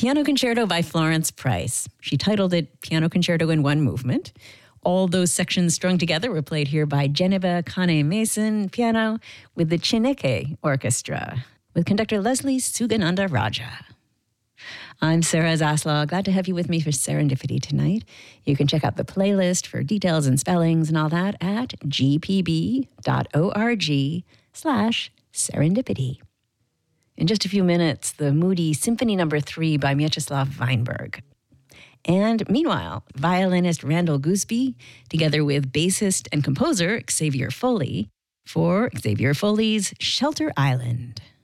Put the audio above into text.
Piano Concerto by Florence Price. She titled it Piano Concerto in One Movement. All those sections strung together were played here by Geneva Kane Mason, piano, with the Chineke Orchestra, with conductor Leslie Sugananda Raja. I'm Sarah Zaslaw. Glad to have you with me for Serendipity tonight. You can check out the playlist for details and spellings and all that at gpb.org/serendipity. In just a few minutes, the moody Symphony No. 3 by Mieczysław Weinberg. And meanwhile, violinist Randall Gooseby, together with bassist and composer Xavier Foley, for Xavier Foley's Shelter Island.